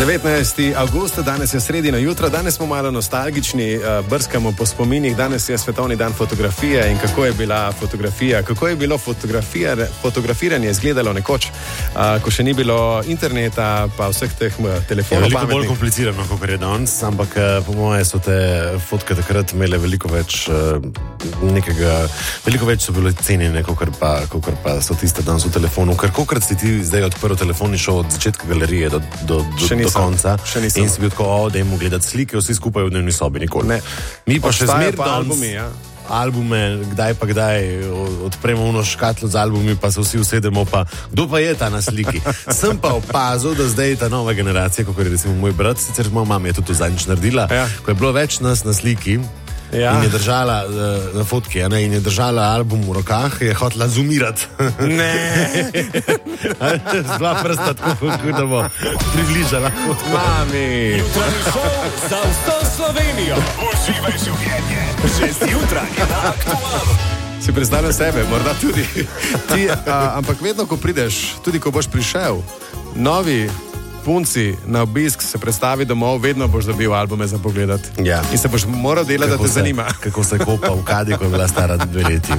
19. avgust, danes je sredino jutro, danes smo malo nostalgični, brskamo po spominih, danes je svetovni dan fotografije in kako je bila fotografija, kako je bilo fotografiranje izgledalo nekoč, ko še ni bilo interneta, pa vseh teh telefonov. Veliko bolj komplicirano, kot je danes, ampak po moje so te fotke takrat imele veliko več veliko več so bile cenjene, kot pa so tiste danes v telefonu. Ker kolikrat si ti zdaj odprl telefon in šel od začetka galerije do konca in si bil tako, da jim gledati slike, vsi skupaj v dnevni sobi, nikoli. Ne. Mi pa še zmeraj albumi, ja. Albume, kdaj pa kdaj odpremo uno škatlo z albumi, pa se vsi usedemo, pa kdo pa je ta na sliki. Sem pa opazil, da zdaj ta nova generacija, kot je recimo moj brat, sicer moja mama je to zadnjič naredila, ko je bilo več nas na sliki, in je držala na fotki, in je držala album v rokah, je hotela zoomirati. Ne! Z dva prsta, tako da bo približala. Mami! Jutranji šov za vso Slovenijo. Uživaj življenje. 6 jutraj na Aktualu. Si predstavljam sebe, morda tudi ti, ampak vedno, ko prideš, tudi ko boš prišel, novi punci na obisk se predstavi domov, vedno boš dobil albume za pogledati. Ja. In se boš moral delati, da te zanima. Kako se kopa v kadi, ko je bila stara 2 leti.